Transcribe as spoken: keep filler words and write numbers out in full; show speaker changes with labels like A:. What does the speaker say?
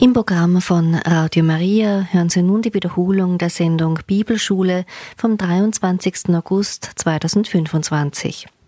A: Im Programm von Radio Maria hören Sie nun die Wiederholung der Sendung Bibelschule vom dreiundzwanzigsten August zweitausendfünfundzwanzig.